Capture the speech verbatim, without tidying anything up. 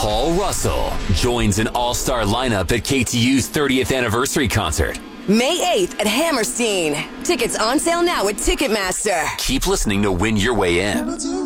Paul Russell joins an all-star lineup at K T U's thirtieth anniversary concert. May eighth at Hammerstein. Tickets on sale now at Ticketmaster. Keep listening to win your way in.